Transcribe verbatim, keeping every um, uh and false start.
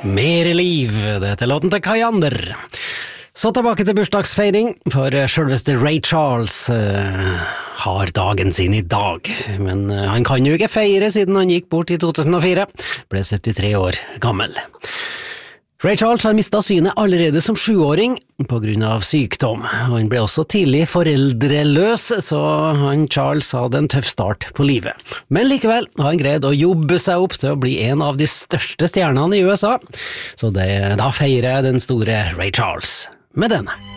Mere liv, det er låten til Kajander. Så tilbake til bursdagsfeiring, for selveste Ray Charles uh, har dagen sin i dag. Men uh, han kan jo ikke feire siden han gikk bort i to tusen og fire, ble syttitre år gammel. Ray Charles har mistet synet allerede som sjuåring på grunn av sykdom, og han ble også tidlig foreldreløs, så han Charles hadde en tøff start på livet. Men likevel har han greid å jobbe seg opp til å bli en av de største stjernene i U S A, så det, da feirer jeg den store Ray Charles med denne.